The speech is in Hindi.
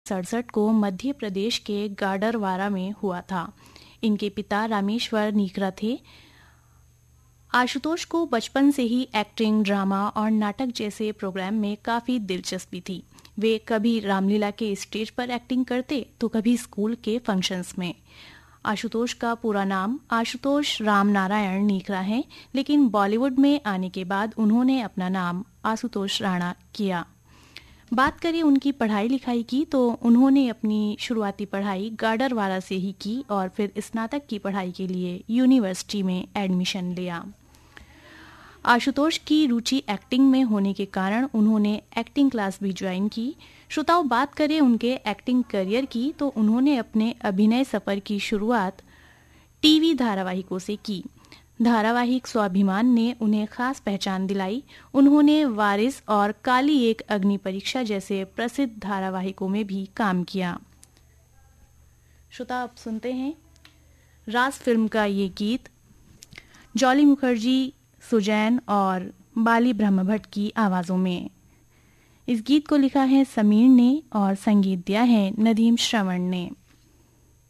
1967 को मध्य प्रदेश के गाडरवारा में हुआ था। इनके पिता रामेश्वर नीकरा थे। आशुतोष को बचपन से ही एक्टिंग, ड्रामा और नाटक जैसे प्रोग्राम में काफ़ी दिलचस्पी थी। वे कभी रामलीला के स्टेज पर एक्टिंग करते तो कभी स्कूल के फंक्शंस में। आशुतोष का पूरा नाम आशुतोष राम नारायण नीकरा है, लेकिन बॉलीवुड में आने के बाद उन्होंने अपना नाम आशुतोष राणा किया। बात करें उनकी पढ़ाई लिखाई की तो उन्होंने अपनी शुरुआती पढ़ाई गाडरवारा से ही की और फिर स्नातक की पढ़ाई के लिए यूनिवर्सिटी में एडमिशन लिया। आशुतोष की रुचि एक्टिंग में होने के कारण उन्होंने एक्टिंग क्लास भी ज्वाइन की। श्रोताओं, बात करें उनके एक्टिंग करियर की तो उन्होंने अपने अभिनय सफर की शुरुआत टीवी धारावाहिकों से की। धारावाहिक स्वाभिमान ने उन्हें खास पहचान दिलाई। उन्होंने वारिस और काली एक अग्नि परीक्षा जैसे प्रसिद्ध धारावाहिकों में भी काम किया। श्रोता, आप सुनते हैं राज फिल्म का ये गीत जॉली मुखर्जी, सुजैन और बाली ब्रह्मभट्ट की आवाज़ों में। इस गीत को लिखा है समीर ने और संगीत दिया है नदीम श्रवण ने।